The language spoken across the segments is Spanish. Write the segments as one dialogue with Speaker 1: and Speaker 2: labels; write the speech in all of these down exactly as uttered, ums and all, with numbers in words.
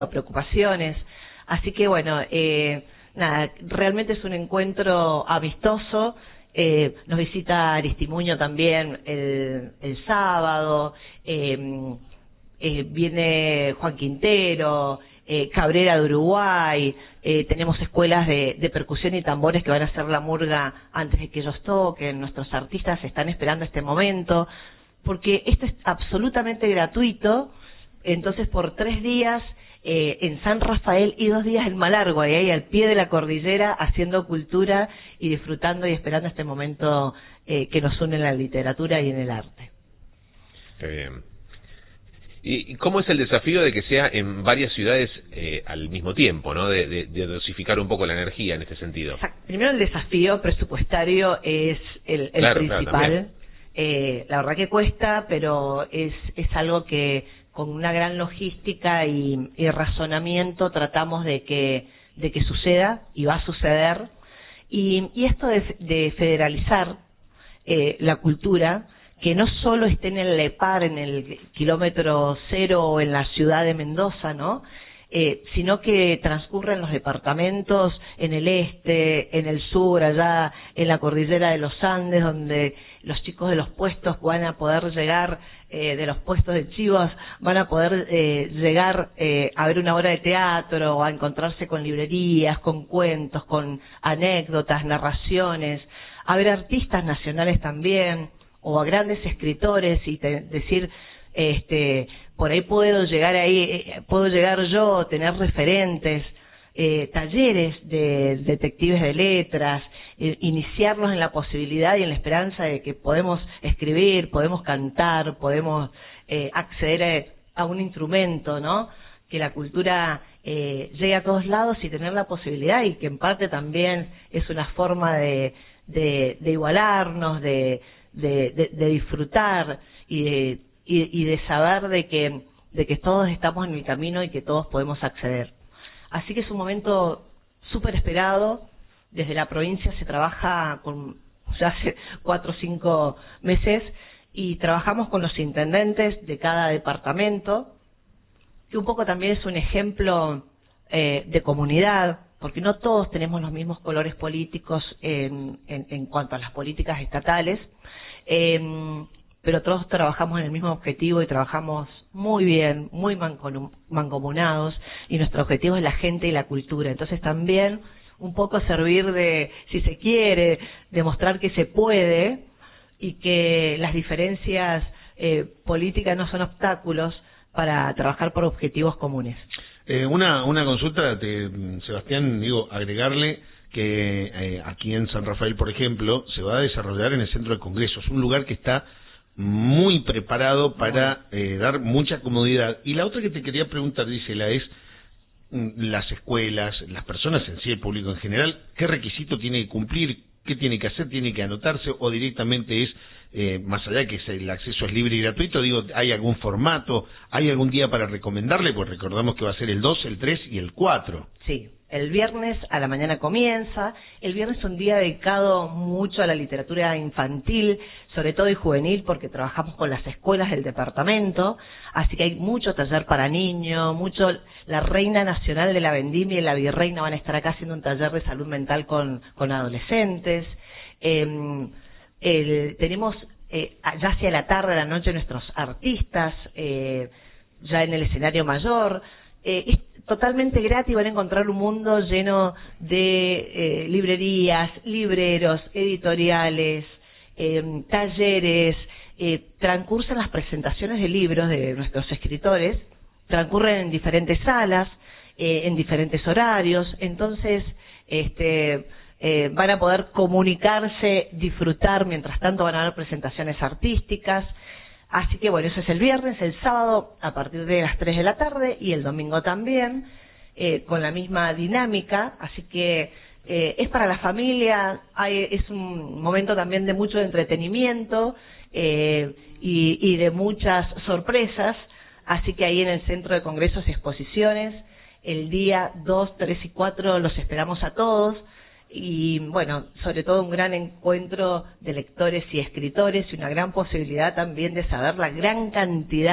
Speaker 1: preocupaciones. Así que bueno, eh, nada, realmente es un encuentro amistoso. Eh, nos visita Aristimuño también el, el sábado, eh, eh, viene Juan Quintero, eh, Cabrera de Uruguay, eh, tenemos escuelas de, de percusión y tambores que van a hacer la murga antes de que ellos toquen. Nuestros artistas están esperando este momento, porque esto es absolutamente gratuito. Entonces por tres días eh, en San Rafael y dos días en Malargüe, y ahí al pie de la cordillera, haciendo cultura y disfrutando y esperando este momento eh, que nos une en la literatura y en el arte.
Speaker 2: Qué bien. ¿Y cómo es el desafío de que sea en varias ciudades eh, al mismo tiempo, ¿no? De, de, de dosificar un poco la energía en este sentido.
Speaker 1: Primero, el desafío presupuestario es el, el
Speaker 2: claro,
Speaker 1: principal.
Speaker 2: Claro,
Speaker 1: eh, la verdad que cuesta, pero es, es algo que con una gran logística y, y razonamiento tratamos de que, de que suceda, y va a suceder. Y, y esto de, de federalizar eh, la cultura, que no solo esté en el LEPAR, en el kilómetro cero o en la ciudad de Mendoza, ¿no? Eh, sino que transcurra en los departamentos, en el este, en el sur, allá en la cordillera de los Andes, donde los chicos de los puestos van a poder llegar, eh, de los puestos de chivos, van a poder eh, llegar eh, a ver una obra de teatro, o a encontrarse con librerías, con cuentos, con anécdotas, narraciones, a ver artistas nacionales también, o a grandes escritores, y te, decir, este, por ahí puedo llegar ahí, eh, puedo llegar yo, tener referentes, eh, talleres de detectives de letras, eh, iniciarlos en la posibilidad y en la esperanza de que podemos escribir, podemos cantar, podemos eh, acceder a, a un instrumento, ¿no? Que la cultura eh, llegue a todos lados y tener la posibilidad, y que en parte también es una forma de, de, de igualarnos, de De, de, de disfrutar y de, y, y de saber de que, de que todos estamos en el camino y que todos podemos acceder. Así que es un momento súper esperado. Desde la provincia se trabaja con, ya hace cuatro o cinco meses, y trabajamos con los intendentes de cada departamento, que un poco también es un ejemplo eh, de comunidad, porque no todos tenemos los mismos colores políticos en, en, en cuanto a las políticas estatales, eh, pero todos trabajamos en el mismo objetivo y trabajamos muy bien, muy mancomunados, y nuestro objetivo es la gente y la cultura. Entonces también un poco servir de, si se quiere, demostrar que se puede, y que las diferencias eh, políticas no son obstáculos para trabajar por objetivos comunes.
Speaker 3: Eh, una, una consulta, te, Sebastián, digo, agregarle que eh, aquí en San Rafael, por ejemplo, se va a desarrollar en el Centro de Congresos, un lugar que está muy preparado para eh, dar mucha comodidad. Y la otra que te quería preguntar, Gisela, es las escuelas, las personas en sí, el público en general, ¿qué requisito tiene que cumplir? ¿Qué tiene que hacer? ¿Tiene que anotarse? ¿O directamente es, eh, más allá de que el acceso es libre y gratuito, digo, hay algún formato, hay algún día para recomendarle? Pues recordamos que va a ser el dos, el tres y el cuatro.
Speaker 1: Sí, el viernes a la mañana comienza. El viernes es un día dedicado mucho a la literatura infantil, sobre todo y juvenil, porque trabajamos con las escuelas del departamento, así que hay mucho taller para niños, mucho. La Reina Nacional de la Vendimia y la Virreina van a estar acá haciendo un taller de salud mental con, con adolescentes. Eh, el, tenemos eh, ya hacia la tarde, a la noche, nuestros artistas eh, ya en el escenario mayor. Eh, es totalmente gratis, van a encontrar un mundo lleno de eh, librerías, libreros, editoriales, eh, talleres, eh, transcurren las presentaciones de libros de nuestros escritores, transcurren en diferentes salas, eh, en diferentes horarios. Entonces este, eh, van a poder comunicarse, disfrutar, mientras tanto van a haber presentaciones artísticas. Así que bueno, eso es el viernes. El sábado a partir de las tres de la tarde, y el domingo también, eh, con la misma dinámica. Así que eh, es para la familia, hay, es un momento también de mucho entretenimiento eh, y, y de muchas sorpresas. Así que ahí en el Centro de Congresos y Exposiciones, el día dos, tres y cuatro los esperamos a todos. Y bueno, sobre todo un gran encuentro de lectores y escritores, y una gran posibilidad también de saber la gran cantidad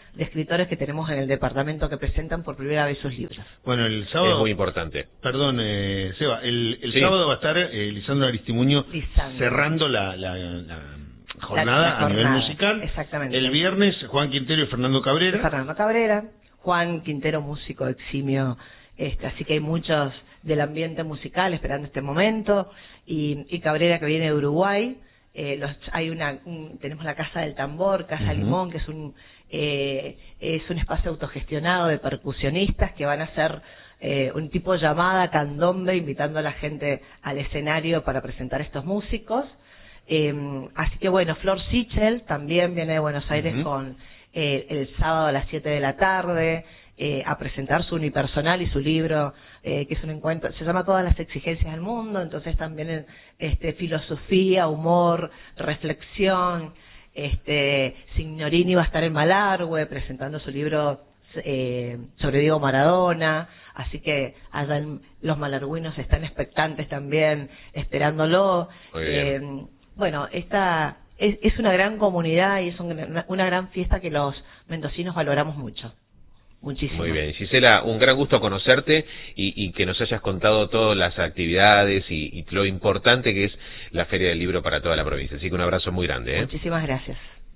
Speaker 1: de escritores que tenemos en el departamento que presentan por primera vez sus libros.
Speaker 3: Bueno, el sábado...
Speaker 2: Es muy importante.
Speaker 3: Perdón, eh, Seba, el, el
Speaker 2: sí.
Speaker 3: sábado va a estar eh, Lisandro Aristimuño
Speaker 1: Lisandro.
Speaker 3: cerrando la, la, la jornada
Speaker 1: La- la
Speaker 3: a nivel
Speaker 1: jornada,
Speaker 3: musical.
Speaker 1: exactamente.
Speaker 3: El viernes, Juan Quintero y Fernando Cabrera.
Speaker 1: Fernando Cabrera, Juan Quintero, músico eximio, este, así que hay muchos del ambiente musical esperando este momento, y, y Cabrera, que viene de Uruguay. Eh, los, hay una un, tenemos la Casa del Tambor, Casa
Speaker 3: Uh-huh.
Speaker 1: Limón, que es un eh, es un espacio autogestionado de percusionistas que van a hacer eh, un tipo de llamada candombe, invitando a la gente al escenario para presentar estos músicos. Eh, así que bueno, Flor Sichel también viene de Buenos Aires
Speaker 3: Uh-huh.
Speaker 1: con eh, el sábado a las siete de la tarde eh, a presentar su unipersonal y su libro, eh, que es un encuentro, se llama Todas las exigencias del mundo, entonces también este, filosofía, humor, reflexión. Este, Signorini va a estar en Malargüe presentando su libro eh, sobre Diego Maradona, así que allá en, los malargüinos están expectantes también, esperándolo.
Speaker 2: Muy bien.
Speaker 1: Eh, bueno, esta es, es una gran comunidad y es un, una, una gran fiesta que los mendocinos valoramos mucho. Muchísimo.
Speaker 2: Muy bien, Gisela, un gran gusto conocerte y, y que nos hayas contado todas las actividades y, y lo importante que es la Feria del Libro para toda la provincia. Así que un abrazo muy grande. ¿eh?
Speaker 1: Muchísimas gracias.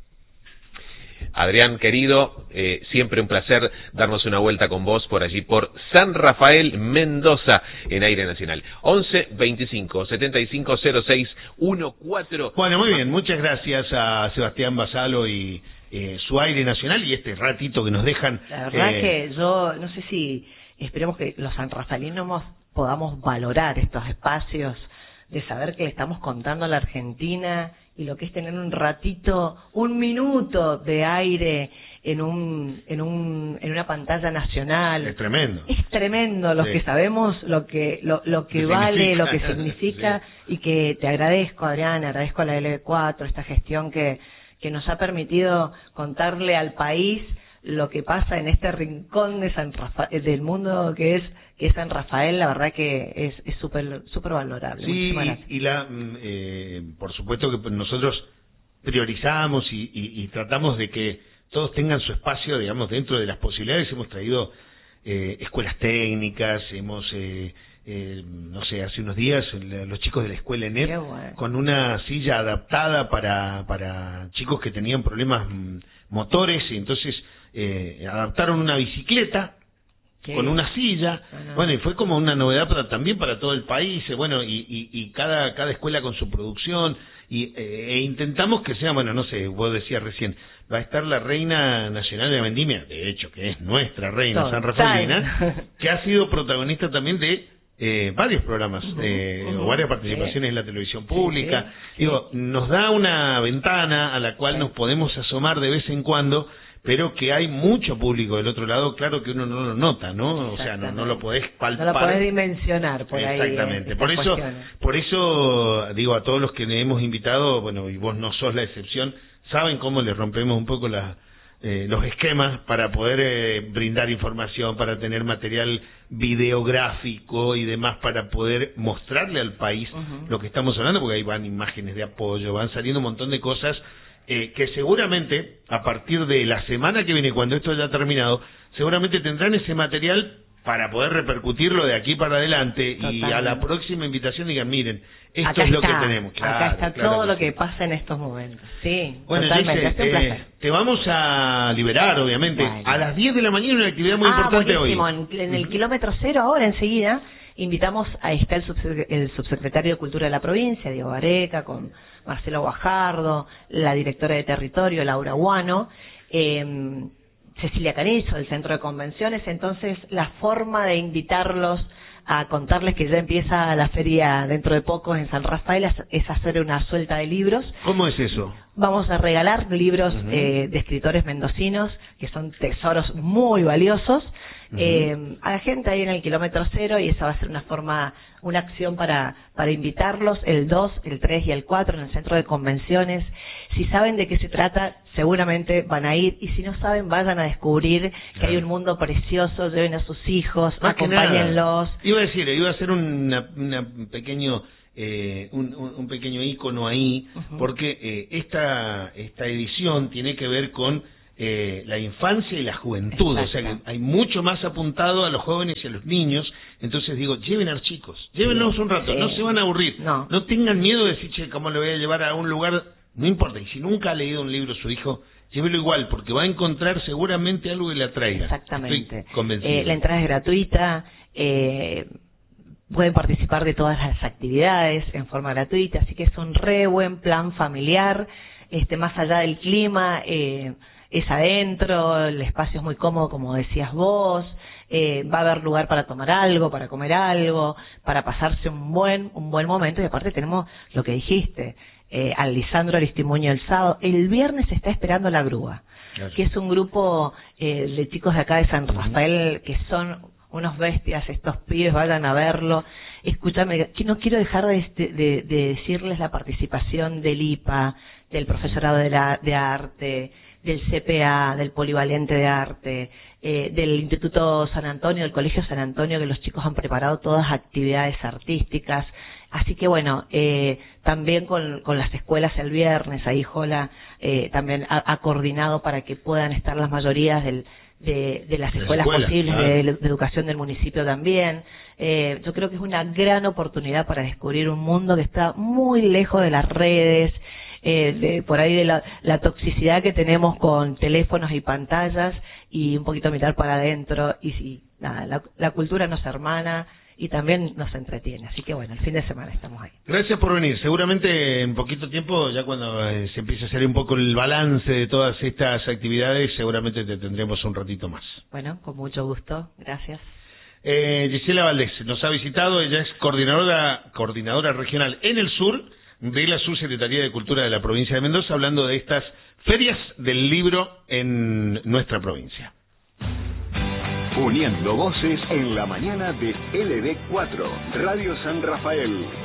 Speaker 2: Adrián, querido, eh, siempre un placer darnos una vuelta con vos por allí, por San Rafael, Mendoza, en Aire Nacional. once veinticinco setenta y cinco cero seis catorce.
Speaker 3: Bueno, muy bien, muchas gracias a Sebastián Basalo y eh, su Aire Nacional y este ratito que nos dejan.
Speaker 1: La verdad
Speaker 3: eh,
Speaker 1: que yo no sé si esperemos que los sanrafalinos podamos valorar estos espacios de saber que le estamos contando a la Argentina y lo que es tener un ratito, un minuto de aire en un en un en una pantalla nacional.
Speaker 3: Es tremendo.
Speaker 1: Es tremendo los
Speaker 3: Sí.
Speaker 1: que sabemos lo que lo, lo que
Speaker 3: ¿Qué
Speaker 1: vale,
Speaker 3: significa?
Speaker 1: lo que significa
Speaker 3: Sí.
Speaker 1: y que te agradezco, Adrián, agradezco a la L cuatro, esta gestión que que nos ha permitido contarle al país lo que pasa en este rincón de San Rafael, del mundo que es que es San Rafael. La verdad que es es súper súper valorable.
Speaker 3: Sí,
Speaker 1: Muchísimas gracias.
Speaker 3: y, y la, mm, eh, por supuesto que nosotros priorizamos y, y, y tratamos de que todos tengan su espacio, digamos, dentro de las posibilidades. Hemos traído eh, escuelas técnicas, hemos, eh, eh, no sé, hace unos días la- los chicos de la escuela ENEP
Speaker 1: Qué bueno.
Speaker 3: con una silla adaptada para, para chicos que tenían problemas mm, motores, y entonces eh, adaptaron una bicicleta
Speaker 1: Qué
Speaker 3: con
Speaker 1: bien.
Speaker 3: una silla,
Speaker 1: Bueno.
Speaker 3: bueno, y fue como una novedad para, también para todo el país, eh, bueno, y, y, y cada cada escuela con su producción, y eh, e intentamos que sea, bueno, no sé, vos decías recién, va a estar la Reina Nacional de la Vendimia, de hecho, que es nuestra reina
Speaker 1: Total.
Speaker 3: San Rafaelina, que ha sido protagonista también de eh, varios programas,
Speaker 1: Ujú,
Speaker 3: eh,
Speaker 1: ujú,
Speaker 3: o varias participaciones
Speaker 1: sí.
Speaker 3: en la televisión pública.
Speaker 1: Sí, sí,
Speaker 3: Digo, nos da una ventana a la cual
Speaker 1: Sí.
Speaker 3: nos podemos asomar de vez en cuando, pero que hay mucho público del otro lado, claro que uno no lo nota, ¿no? O sea, no, no lo podés palpar.
Speaker 1: No lo podés dimensionar por ahí.
Speaker 3: Exactamente.
Speaker 1: eh,
Speaker 3: Por
Speaker 1: estas
Speaker 3: eso,
Speaker 1: cuestiones.
Speaker 3: por eso digo a todos los que le hemos invitado, bueno, y vos no sos la excepción, saben cómo le rompemos un poco la, eh, los esquemas para poder eh, brindar información, para tener material videográfico y demás, para poder mostrarle al país
Speaker 1: Ujú.
Speaker 3: lo que estamos hablando, porque ahí van imágenes de apoyo, van saliendo un montón de cosas eh, que seguramente a partir de la semana que viene, cuando esto haya terminado, seguramente tendrán ese material para poder repercutirlo de aquí para adelante. Y
Speaker 1: Totalmente.
Speaker 3: a la próxima invitación digan, miren, esto
Speaker 1: Acá
Speaker 3: es lo
Speaker 1: está,
Speaker 3: que tenemos. Claro,
Speaker 1: acá está
Speaker 3: claro
Speaker 1: todo
Speaker 3: que
Speaker 1: lo
Speaker 3: sí.
Speaker 1: que pasa en estos momentos. Sí,
Speaker 3: Bueno,
Speaker 1: totalmente.
Speaker 3: Gise,
Speaker 1: es un
Speaker 3: eh,
Speaker 1: placer.
Speaker 3: te vamos a liberar, obviamente.
Speaker 1: Dale.
Speaker 3: A las diez de la mañana una actividad muy
Speaker 1: ah,
Speaker 3: importante
Speaker 1: buenísimo.
Speaker 3: hoy.
Speaker 1: En, en el
Speaker 3: Ujú.
Speaker 1: kilómetro cero, ahora enseguida, invitamos, ahí está el, subsecre- el subsecretario de Cultura de la provincia, Diego Areca, con Marcelo Guajardo, la directora de Territorio, Laura Guano, eh, Cecilia Canizo, del Centro de Convenciones. Entonces, la forma de invitarlos a contarles que ya empieza la feria dentro de poco en San Rafael es- es hacer una suelta de libros.
Speaker 3: ¿Cómo es eso?
Speaker 1: Vamos a regalar libros
Speaker 3: Ujú.
Speaker 1: eh, de escritores mendocinos, que son tesoros muy valiosos,
Speaker 3: Ujú.
Speaker 1: eh, a la gente ahí en el kilómetro cero, y esa va a ser una forma, una acción para, para invitarlos el dos, el tres y el cuatro en el centro de convenciones. Si saben de qué se trata, seguramente van a ir, y si no saben, vayan a descubrir que
Speaker 3: Claro.
Speaker 1: hay un mundo precioso, lleven a sus hijos,
Speaker 3: Más que nada,
Speaker 1: acompáñenlos.
Speaker 3: iba a decir, iba a hacer una, una pequeño, eh, un, un- un pequeño ícono ahí,
Speaker 1: Ujú.
Speaker 3: porque eh, esta, esta edición tiene que ver con eh, la infancia y la juventud,
Speaker 1: Exacto.
Speaker 3: o sea que hay mucho más apuntado a los jóvenes y a los niños, entonces digo, lleven a los chicos, llévenlos un rato,
Speaker 1: Sí.
Speaker 3: no se van a aburrir,
Speaker 1: No.
Speaker 3: no tengan miedo de decir, che, ¿cómo le voy a llevar a un lugar? No importa, y si nunca ha leído un libro su hijo, llévelo igual, porque va a encontrar seguramente algo que le atraiga.
Speaker 1: Exactamente.
Speaker 3: Estoy convencido.
Speaker 1: Eh, la entrada es gratuita, eh, pueden participar de todas las actividades en forma gratuita, así que es un re buen plan familiar, este más allá del clima, eh, es adentro, el espacio es muy cómodo, como decías vos, eh, va a haber lugar para tomar algo, para comer algo, para pasarse un buen un buen momento, y aparte tenemos lo que dijiste, eh, al Lisandro Aristimuño el sábado, el viernes se está esperando la grúa,
Speaker 3: Claro.
Speaker 1: que es un grupo eh, de chicos de acá de San Rafael que son unos bestias, estos pibes, vayan a verlo. Escúchame, que no quiero dejar de, de, de decirles la participación del I P A, del profesorado de, la, de arte, del C P A, del polivalente de arte, eh, del Instituto San Antonio, del Colegio San Antonio, que los chicos han preparado todas actividades artísticas. Así que bueno, eh, también con, con las escuelas el viernes, ahí Jola eh, también ha, ha coordinado para que puedan estar las mayorías del, de, de las
Speaker 3: De las
Speaker 1: escuelas
Speaker 3: escuelas,
Speaker 1: posibles
Speaker 3: claro.
Speaker 1: de, de educación del municipio también. Eh, yo creo que es una gran oportunidad para descubrir un mundo que está muy lejos de las redes, eh, de, por ahí de la, la toxicidad que tenemos con teléfonos y pantallas, y un poquito mirar para adentro, y si nada, la, la cultura nos hermana y también nos entretiene. Así que bueno, el fin de semana estamos ahí.
Speaker 3: Gracias por venir. Seguramente en poquito tiempo, ya cuando eh, se empiece a hacer un poco el balance de todas estas actividades, seguramente te tendremos un ratito más.
Speaker 1: Bueno, con mucho gusto. Gracias.
Speaker 3: Eh, Gisela Valdés nos ha visitado, ella es coordinadora, coordinadora regional en el sur de la Subsecretaría de Cultura de la provincia de Mendoza, hablando de estas ferias del libro en nuestra provincia.
Speaker 4: Uniendo voces en la mañana de L D cuatro, Radio San Rafael.